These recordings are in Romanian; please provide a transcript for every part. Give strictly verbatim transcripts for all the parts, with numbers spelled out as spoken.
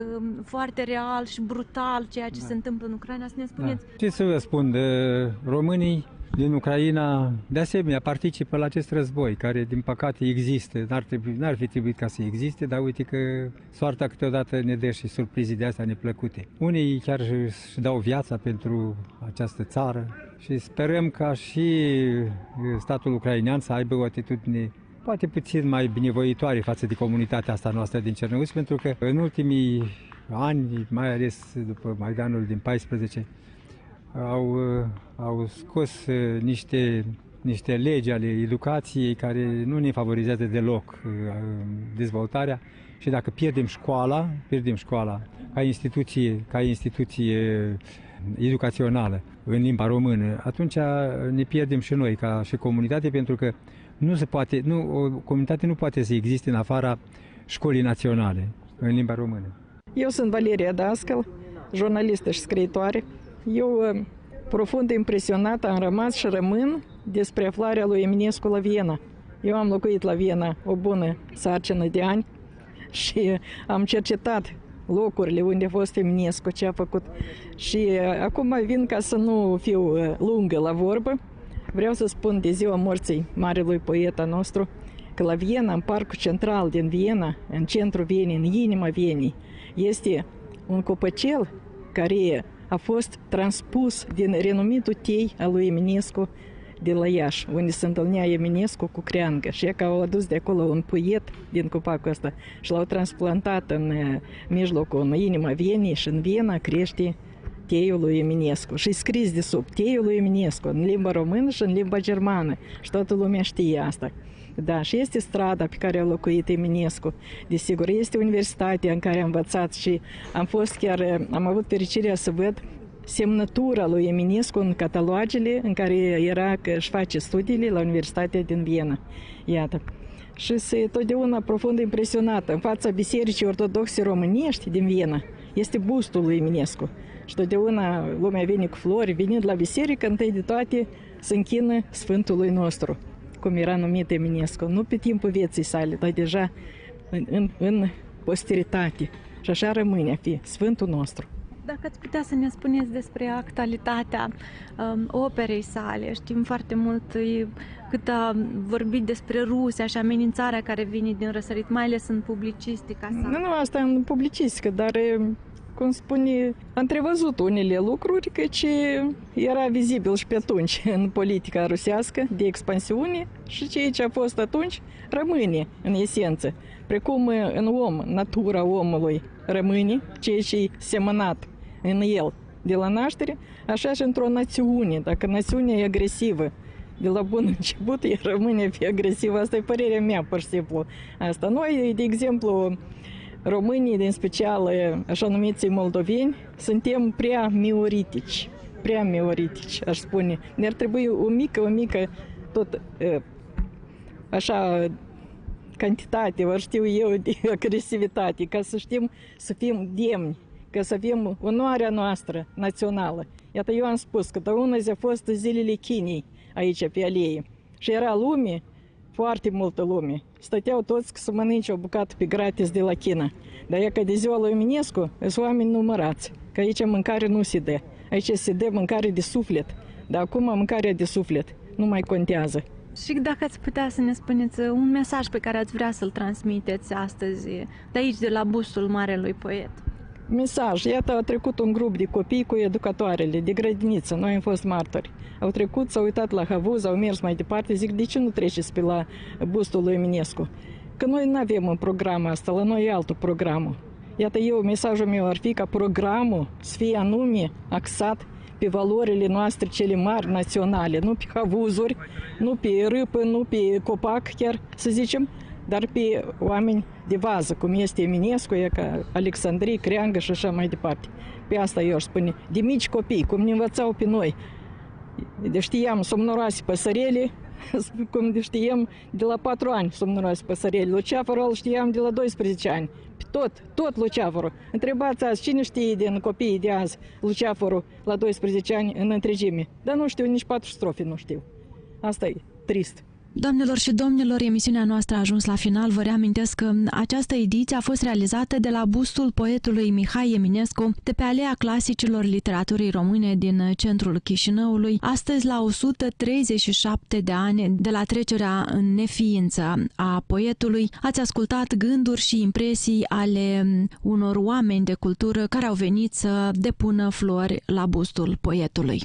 Foarte real și brutal ceea ce Da. se întâmplă în Ucraina. Să ne spuneți. Da. Ce să vă spun, de românii din Ucraina, de asemenea, participă la acest război, care, din păcate, există. N-ar, trebui, n-ar fi trebuit ca să existe, dar uite că soarta câteodată ne dă și surprize de astea neplăcute. Unii chiar își dau viața pentru această țară și sperăm ca și statul ucrainean să aibă o atitudine poate puțin mai binevoitoare față de comunitatea asta noastră din Cernăuți, pentru că în ultimii ani, mai ales după Maidanul din paisprezece, au, au scos niște, niște legi ale educației care nu ne favorizează deloc dezvoltarea și dacă pierdem școala, pierdem școala ca instituție, ca instituție educațională în limba română, atunci ne pierdem și noi ca și comunitate, pentru că nu se poate, nu, o comunitate nu poate să existe în afara școlii naționale în limba română. Eu sunt Valeria Dascăl, jurnalistă și scriitoare. Eu, profund impresionată, am rămas și rămân despre aflarea lui Eminescu la Viena. Eu am locuit la Viena o bună sarcină de ani și am cercetat locurile unde a fost Eminescu, ce a făcut. Și acum vin ca să nu fiu lungă la vorbă. Vreau să spun de ziua morții marelui poet al nostru că la Viena, în parcul central din Viena, în centrul Vienei, în inima Vienei, este un copăcel care a fost transpus din renumitul tei al lui Eminescu de la Iași, unde se întâlnea Eminescu cu creangă. Și că au adus de acolo un puiet din copacul ăsta și l-au transplantat în mijlocul, în inima Vienei, și în Viena crește teiul lui Eminescu. Și scris de sub teiul lui Eminescu în limba română și în limba germană. Și toată lumea știe asta. Da, și este strada pe care a locuit Eminescu. Desigur, este universitatea în care am învățat și am fost chiar, am avut fericirea să văd semnătura lui Eminescu în catalogele în care era că își face studiile la Universitatea din Viena. Iată. Și se totdeauna profund impresionată. În fața Bisericii Ortodoxe Românești din Viena este bustul lui Eminescu. Și totdeauna lumea vine cu flori, venind la biserică, întâi de toate se închină Sfântului nostru, cum era numit Eminescu, nu pe timpul vieții sale, dar deja în, în, în posteritate. Și așa rămâne a fi Sfântul nostru. Dacă ați putea să ne spuneți despre actualitatea um, operei sale, știm foarte mult e, cât a vorbit despre Rusia și amenințarea care vine din răsărit, mai ales în publicistica sa. Nu, nu, asta în publicistică, dar, cum spune, am întrevăzut unele lucruri, căci era vizibil și pe atunci în politica rusească de expansiune și ceea ce a fost atunci rămâne în esență. Precum în om, natura omului rămâne, ceea ce e semănat în el de la naștere, așa și într-o națiune. Dacă națiunea e agresivă, de la bun început, ea rămâne fi agresivă. Asta e părerea mea, pur și simplu. Asta. Noi, de exemplu, românii, din special, așa numiții moldoveni, suntem prea mioritici. Prea mioritici, aș spune. Ne-ar trebui o mică, o mică, tot așa, cantitate, ori știu eu, de agresivitate, ca să știm să fim demni, ca să avem onoarea noastră națională. Iată, eu am spus că de una zi a fost zilele Chinei aici, pe alee. Și era lume, foarte multă lume. Stăteau toți să mănânce o bucată pe gratis de la China. Dar e că de ziua lui Eminescu sunt oameni numărați, că aici mâncare nu se dă. Aici se dă mâncare de suflet. Dar acum mâncarea de suflet nu mai contează. Și dacă ați putea să ne spuneți un mesaj pe care ați vrea să-l transmiteți astăzi, de aici, de la bustul marelui poet. Mesaj. Iată, a trecut un grup de copii cu educatoarele de grădiniță. Noi am fost martori. Au trecut, s-au uitat la havuz, au mers mai departe. Zic, de ce nu treceți pe la bustul lui Eminescu? Că noi nu avem un program asta, la noi e altul programul. Iată, eu, mesajul meu ar fi ca programul să fie anume axat pe valorile noastre cele mari naționale, nu pe havuzuri, nu pe râpă, nu pe copac chiar, să zicem, dar pe oameni de vază, cum este Eminescu, e ca Alexandrie, Creangă și așa mai departe. Pe asta eu aș spune, de mici copii, cum ne învățau pe noi. De știam somnoroase păsărele, cum de știam de la patru ani somnoroase păsărele. Luceafărul îl știam de la doisprezece ani. Tot, tot luceafărul. Întrebați azi, cine știe din copiii de azi luceafărul la doisprezece ani în întregime? Dar nu știu, nici patru strofe nu știu. Asta e trist. Doamnelor și domnilor, emisiunea noastră a ajuns la final. Vă reamintesc că această ediție a fost realizată de la bustul poetului Mihai Eminescu de pe Alea Clasicilor Literaturii Române din centrul Chișinăului, astăzi la o sută treizeci și șapte de ani de la trecerea în neființă a poetului. Ați ascultat gânduri și impresii ale unor oameni de cultură care au venit să depună flori la bustul poetului.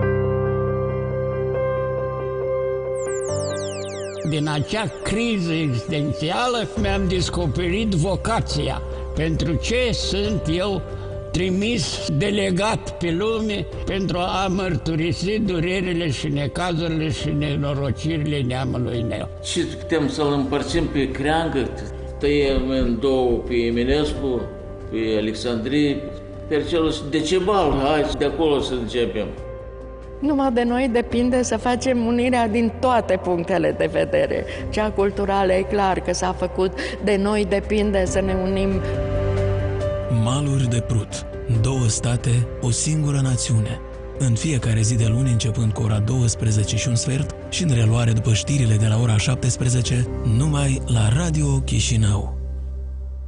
Din acea criză existențială mi-am descoperit vocația. Pentru ce sunt eu trimis, delegat pe lume pentru a mărturisi durerile și necazurile și nenorocirile neamului meu. Și putem să-l împărțim pe creangă, tăiem în două pe Eminescu, pe Alexandrie, pe celul Decebal, hai de acolo să începem. Numai de noi depinde să facem unirea din toate punctele de vedere. Cea culturală e clar că s-a făcut, de noi depinde să ne unim. Maluri de Prut, două state, o singură națiune. În fiecare zi de luni, începând cu ora douăsprezece și un sfert și în reluare după știrile de la ora șaptesprezece, numai la Radio Chișinău.